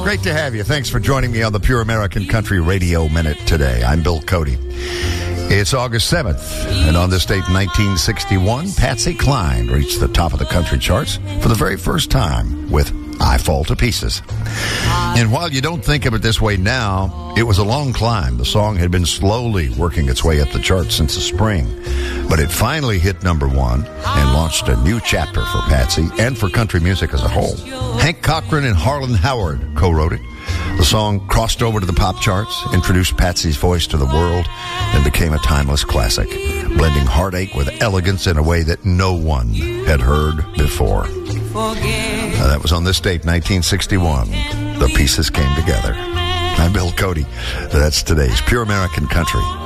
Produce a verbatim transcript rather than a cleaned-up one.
Great to have you. Thanks for joining me on the Pure American Country Radio Minute today. I'm Bill Cody. It's August seventh, and on this date in nineteen sixty-one, Patsy Cline reached the top of the country charts for the very first time with I Fall to Pieces. And while you don't think of it this way now, it was a long climb. The song had been slowly working its way up the charts since the spring, but it finally hit number one and launched a new chapter for Patsy and for country music as a whole. Hank Cochran and Harlan Howard co-wrote it. The song crossed over to the pop charts, introduced Patsy's voice to the world, and became a timeless classic, blending heartache with elegance in a way that no one had heard before. Now, that was on this date, nineteen sixty-one. The pieces came together. I'm Bill Cody. That's today's Pure American Country